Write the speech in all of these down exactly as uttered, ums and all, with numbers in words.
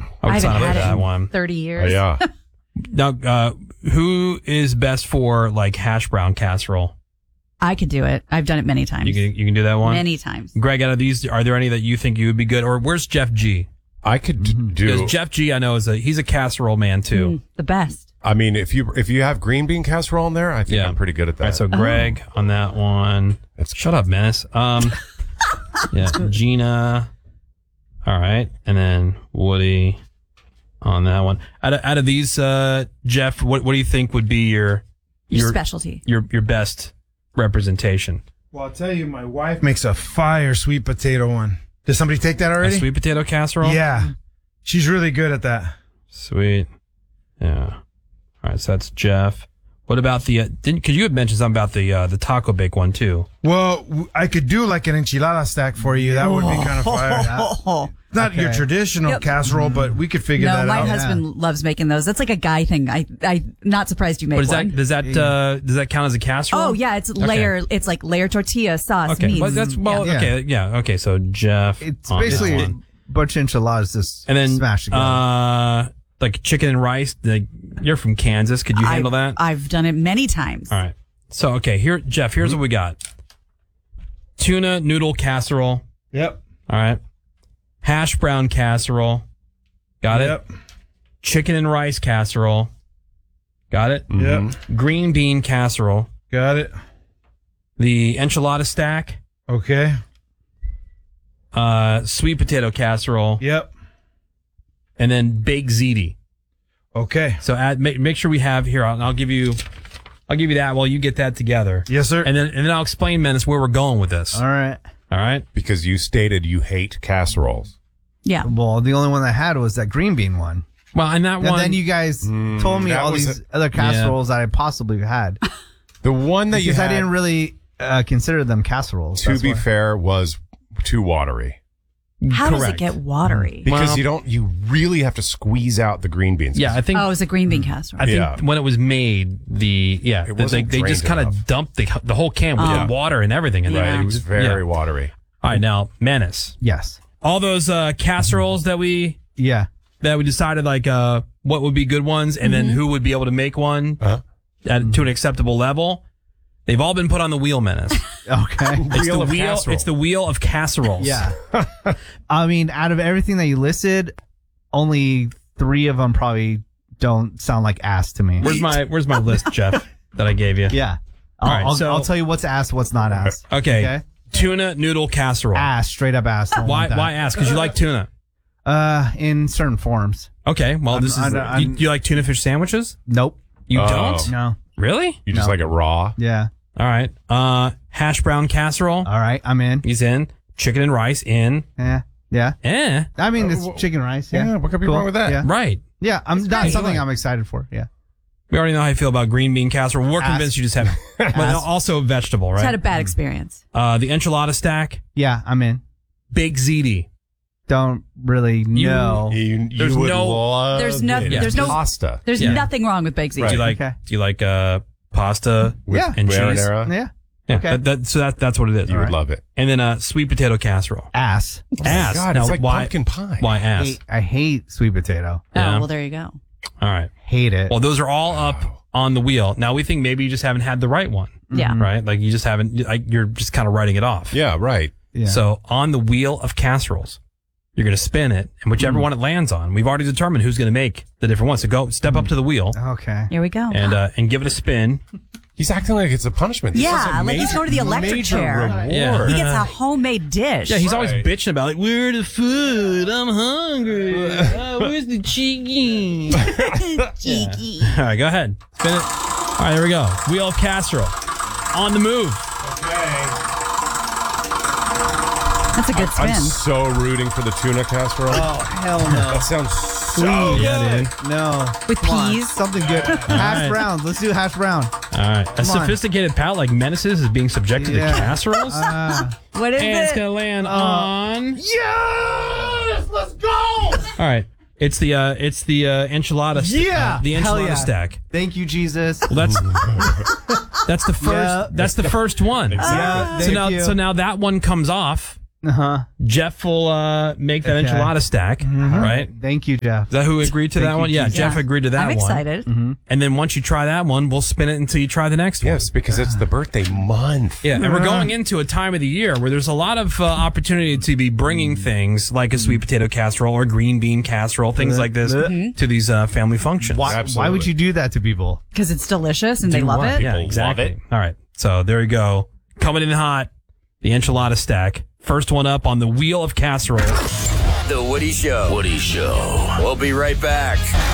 I would I sign haven't up for had it that in one. thirty years. Oh, yeah. Now, uh, who is best for like hash brown casserole? I could do it. I've done it many times. You can you can do that one. Many times. Greg, out of these, are there any that you think you would be good? Or where's Jeff G? I could d- do. Because Jeff G, I know is a he's a casserole man too. Mm, the best. I mean, if you if you have green bean casserole in there, I think Yeah. I'm pretty good at that. All right, so Greg on that one. That's- Shut up, Menace. Um, yeah, Gina. All right, and then Woody on that one. Out of, out of these, uh, Jeff, what what do you think would be your Your specialty. your your best representation? Well, I'll tell you, my wife makes a fire sweet potato one. Did somebody take that A already? sweet potato casserole. Yeah. She's really good at that. Sweet. Yeah. All right, so that's Jeff. What about the? Uh, didn't? Because you had mentioned something about the uh, the taco bake one too. Well, w- I could do like an enchilada stack for you. That would be kind of fire. Not Okay. your traditional Yep. casserole, but we could figure No, that my out. husband loves making those. That's like a guy thing. I, I'm not surprised you make But is one. that does that uh, does that count as a casserole? Oh yeah, it's Okay. layer. It's like layer tortilla sauce. Okay, meats. well, that's well. Yeah. Okay, yeah. Okay, so Jeff. It's on basically that a one. bunch of enchiladas just and then smashed together. uh, like chicken and rice. Like, you're from Kansas. Could you I- handle that? I've done it many times. All right. So okay, here, Jeff. Here's what we got: tuna noodle casserole. Yep. All right. Hash brown casserole. Got it. Yep. Chicken and rice casserole. Got it. Yep. Green bean casserole. Got it. The enchilada stack. Okay. Uh, sweet potato casserole. Yep. And then baked ziti. Okay. So add, make, make sure we have here. I'll, I'll give you, I'll give you that while you get that together. Yes, sir. And then and then I'll explain, Menace, where we're going with this. All right. All right. because you stated you hate casseroles. Yeah. Well, the only one I had was that green bean one. Well, and that And one. then you guys told me that all was these a- other casseroles that I possibly had. The one that you Because had, I didn't really uh, consider them casseroles. to that's be why. fair, was too watery. How does it Correct. get watery? Because Well- you don't, you really have to squeeze out the green beans. yeah, I think. Oh, it's a green bean casserole. I think Yeah. when it was made, the yeah, It the- they, wasn't they just drained kind of enough. dumped the the whole can with Oh. the water and everything in Right, there. it was very Yeah. watery. All right, now Menace. Yes. All those uh, casseroles that we Yeah. that we decided like uh, what would be good ones, and then who would be able to make one Uh-huh. at, to an acceptable level. They've all been put on the wheel, Menace. Okay. It's Wheel the of wheel. casserole. It's the wheel of casseroles. Yeah. I mean, out of everything that you listed, only three of them probably don't sound like ass to me. Where's my Where's my list, Jeff? That I gave you. Yeah. I'll, All right, I'll, so- I'll tell you what's ass, what's not ass. Okay. Okay. Tuna noodle casserole. Ass, straight up ass. Don't Why want that. Why ask? Because you like tuna. Uh, in certain forms. Okay. Well, I'm- this is. I'm- I'm- you, you like tuna fish sandwiches? Nope. You Oh. don't? No. Really? You just No. like it raw. Yeah. All right. Uh, hash brown casserole. All right. I'm in. He's in. Chicken and rice in. Yeah. Yeah. Eh. I mean, it's Uh, chicken rice. Yeah. yeah, what could be wrong with that? Yeah. Right. Yeah. I'm not great. something I'm excited for. Yeah. We already know how I feel about green bean casserole. We're Ass. convinced you just have, but Ass. also a vegetable, Just had right? a bad experience. Uh, the enchilada stack, Yeah. I'm in. baked ziti. Don't really know. You, you There's would no- love There's no- it. there's no- pasta. There's Yeah. nothing wrong with baked ziti. Do you like? Okay. Do you like uh, pasta With Yeah. and cheese? marinara. Yeah. Yeah. Okay. That, that, so that that's what it is. You All would right. love it. And then uh, sweet potato casserole. Ass. Ass. God, Now, it's like why? pumpkin pie. Why ass? Hate, I hate sweet potato. Yeah. Oh, well, there you go. All right. Hate it. Well, those are all up on the wheel. Now we think maybe you just haven't had the right one, Yeah. right? Like you just haven't. Like you're just kind of writing it off. Yeah, right. yeah. So on the wheel of casseroles, you're going to spin it, and whichever one it lands on, we've already determined who's going to make the different ones. So go step up to the wheel okay. Here we go. and uh, and give it a spin. He's acting like it's a punishment. This Yeah, is a like he's major- going to the electric major chair. Reward. Yeah. he gets a homemade dish. Yeah, he's always Right. bitching about like, where's the food? I'm hungry. Uh, where's the chicken? cheeky. All right, go ahead. Spin it. All right, there we go. Wheel of casserole. On the move. That's a good spin. I'm so rooting for the tuna casserole. Oh, hell no. That sounds so Please. good. No. With Come on, peas? something good. hash right. brown. Let's do hash brown. All right. A on. sophisticated palate like Menace's is being subjected Yeah. to casseroles. Uh, What is and it's it? going to land on. yes! Let's go! All right. It's the uh, it's the uh, enchilada. st- Yeah. uh, the Hell enchilada yeah. stack. Thank you, Jesus. Well, that's that's the first. Yeah. That's the first one. Yeah, So thank now, you. so now that one comes off. Uh-huh. Jeff will uh, make that Okay. enchilada stack, right? Thank you, Jeff. Is that who agreed to Thank that you, one? Yeah, Jesus. Jeff Yeah. agreed to that I'm one. excited. And then once you try that one, we'll spin it until you try the next one. Yes, because it's the birthday month. Yeah, and we're going into a time of the year where there's a lot of uh, opportunity to be bringing things like a sweet potato casserole or green bean casserole, things like this, to these uh, family functions. Why, why Absolutely. would you do that to people? Because it's delicious and they Do love what? it. Yeah, People exactly. love it. All right, so there you go. Coming in hot, the enchilada stack. First one up on the wheel of casserole. The Woody Show. Woody Show. We'll be right back.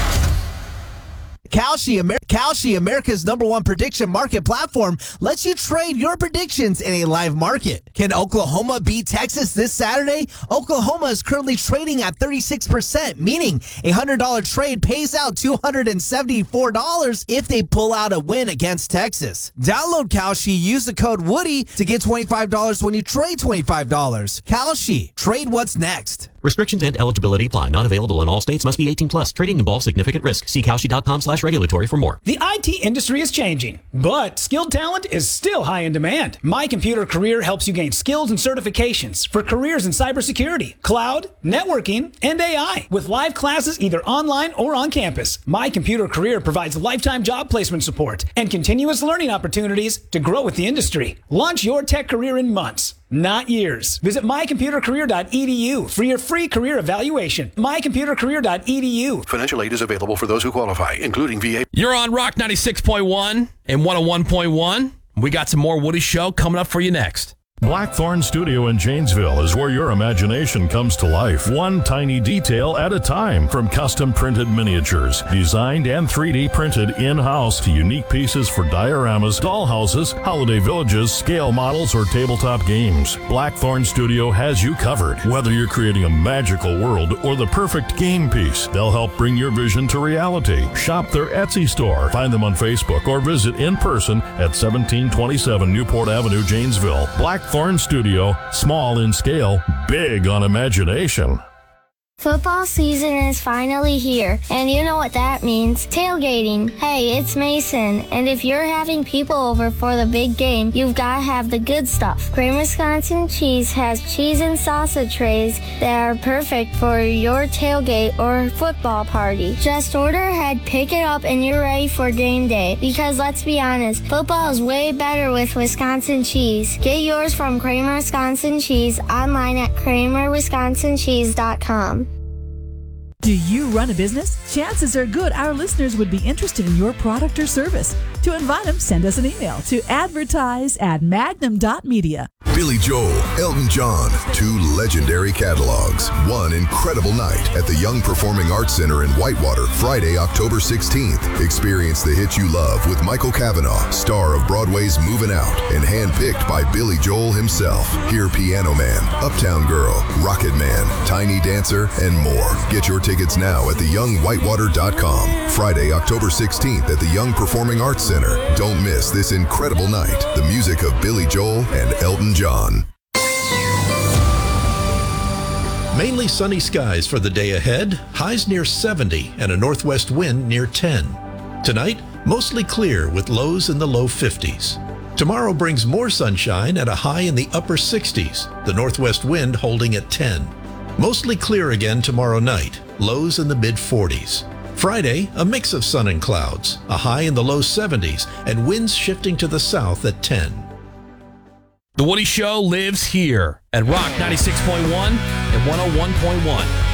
Kalshi, Amer- Kalshi, America's number one prediction market platform, lets you trade your predictions in a live market. Can Oklahoma beat Texas this Saturday? Oklahoma is currently trading at thirty-six percent, meaning a one hundred dollars trade pays out two hundred seventy-four dollars if they pull out a win against Texas. Download Kalshi, use the code Woody to get twenty-five dollars when you trade twenty-five dollars. Kalshi, trade what's next. Restrictions and eligibility apply. Not available in all states. Must be eighteen plus. Trading involves significant risk. See Kalshi.com slash regulatory for more. The I T industry is changing, but skilled talent is still high in demand. My Computer Career helps you gain skills and certifications for careers in cybersecurity, cloud, networking, and A I. With live classes either online or on campus, My Computer Career provides lifetime job placement support and continuous learning opportunities to grow with the industry. Launch your tech career in months, not years. Visit my computer career dot e d u for your free career evaluation. my computer career dot e d u. Financial aid is available for those who qualify, including V A. You're on Rock ninety-six point one and one oh one point one. We got some more Woody Show coming up for you next. Blackthorn Studio in Janesville is where your imagination comes to life, one tiny detail at a time. From custom printed miniatures, designed and three D printed in-house, to unique pieces for dioramas, dollhouses, holiday villages, scale models, or tabletop games. Blackthorn Studio has you covered. Whether you're creating a magical world or the perfect game piece, they'll help bring your vision to reality. Shop their Etsy store. Find them on Facebook or visit in person at seventeen twenty-seven Newport Avenue, Janesville. Blackthorn Studio, small in scale, big on imagination. Football season is finally here, and you know what that means. Tailgating. Hey, it's Mason, and if you're having people over for the big game, you've got to have the good stuff. Kramer Wisconsin Cheese has cheese and salsa trays that are perfect for your tailgate or football party. Just order ahead, pick it up, and you're ready for game day. Because let's be honest, football is way better with Wisconsin cheese. Get yours from Kramer Wisconsin Cheese online at kramer wisconsin cheese dot com. Do you run a business? Chances are good our listeners would be interested in your product or service. To invite them, send us an email to advertise at magnum dot media. Billy Joel, Elton John, two legendary catalogs, one incredible night at the Young Performing Arts Center in Whitewater, Friday, October sixteenth. Experience the hits you love with Michael Cavanaugh, star of Broadway's Moving Out, and handpicked by Billy Joel himself. Hear Piano Man, Uptown Girl, Rocket Man, Tiny Dancer, and more. Get your tickets now at the young whitewater dot com. Friday, October sixteenth at the Young Performing Arts Center. Don't miss this incredible night. The music of Billy Joel and Elton John. Mainly sunny skies for the day ahead, highs near seventy and a northwest wind near ten. Tonight, mostly clear with lows in the low fifties. Tomorrow brings more sunshine at a high in the upper sixties, the northwest wind holding at ten. Mostly clear again tomorrow night, lows in the mid forties. Friday, a mix of sun and clouds, a high in the low seventies, and winds shifting to the south at ten. The Woody Show lives here at Rock ninety-six point one and one oh one point one.